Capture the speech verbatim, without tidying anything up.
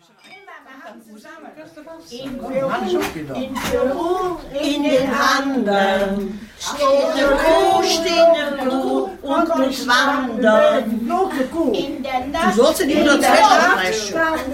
In Peru, in Peru, in den Anden, steht eine Kuh, steht eine Kuh und muss wandern. In der Nacht, Du sollst in die Mutter Zwetschge sprechen.